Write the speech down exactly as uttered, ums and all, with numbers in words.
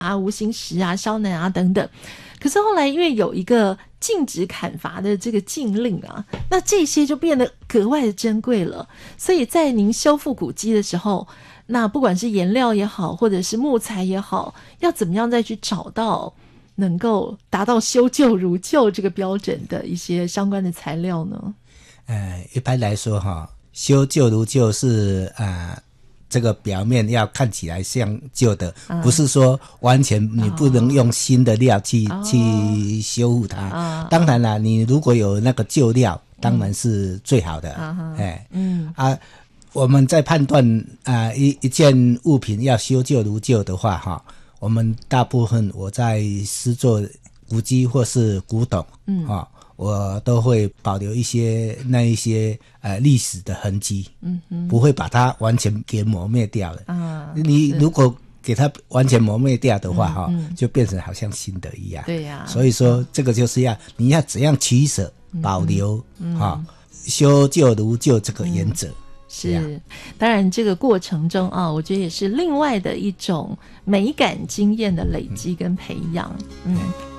啊、无形石啊、烧能啊等等。可是后来因为有一个禁止砍伐的这个禁令啊，那这些就变得格外的珍贵了。所以在您修复古迹的时候，那不管是颜料也好，或者是木材也好，要怎么样再去找到能够达到修旧如旧这个标准的一些相关的材料呢？ 呃，一般来说哈，修旧如旧是呃这个表面要看起来像旧的，嗯、不是说完全你不能用新的料去、哦、去修复它。哦、当然啦，你如果有那个旧料，当然是最好的。嗯、哎，嗯啊，我们在判断啊、呃、一一件物品要修旧如旧的话，哈，我们大部分我在施作古迹或是古董，嗯啊。我都会保留一些那一些呃历史的痕迹，嗯嗯，不会把它完全给磨灭掉了。啊，你如果给它完全磨灭掉的话，哈、嗯嗯，就变成好像新的一样。对呀、啊，所以说、嗯、这个就是要你要怎样取舍、保留，哈、嗯哦，修旧如旧这个原则。嗯是，当然这个过程中啊，我觉得也是另外的一种美感经验的累积跟培养。嗯。嗯